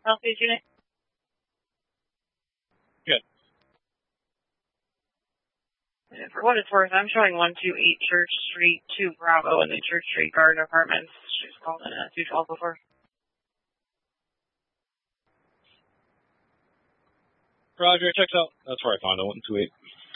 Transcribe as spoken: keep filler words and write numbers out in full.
Southeast unit. Good. And for what it's worth, I'm showing one two eight Church Street, two Bravo in the Church Street Garden Apartments. She's called in at two twelve before. Roger, checks out. That's where I found it, one two eight.